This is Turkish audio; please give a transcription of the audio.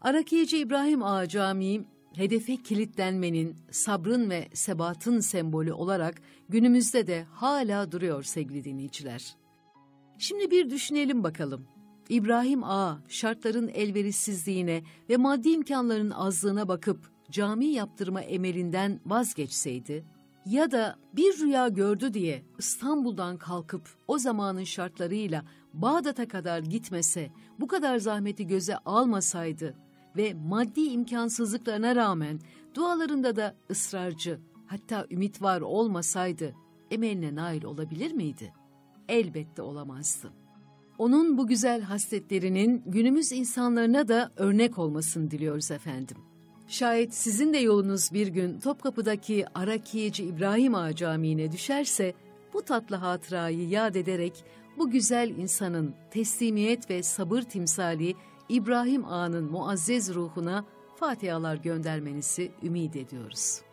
Arakiyeci İbrahim Ağa Camii, hedefe kilitlenmenin, sabrın ve sebatın sembolü olarak günümüzde de hala duruyor sevgili dinleyiciler. Şimdi bir düşünelim bakalım. İbrahim Ağa şartların elverişsizliğine ve maddi imkanların azlığına bakıp cami yaptırma emelinden vazgeçseydi ya da bir rüya gördü diye İstanbul'dan kalkıp o zamanın şartlarıyla Bağdat'a kadar gitmese, bu kadar zahmeti göze almasaydı ve maddi imkansızlıklarına rağmen dualarında da ısrarcı, hatta ümit var olmasaydı emeline nail olabilir miydi? Elbette olamazdı. Onun bu güzel hasletlerinin günümüz insanlarına da örnek olmasını diliyoruz efendim. Şayet sizin de yolunuz bir gün Topkapı'daki Arakiyeci İbrahim Ağa Camii'ne düşerse, bu tatlı hatırayı yad ederek bu güzel insanın teslimiyet ve sabır timsali İbrahim Ağa'nın muazzez ruhuna fatihalar göndermenizi ümit ediyoruz.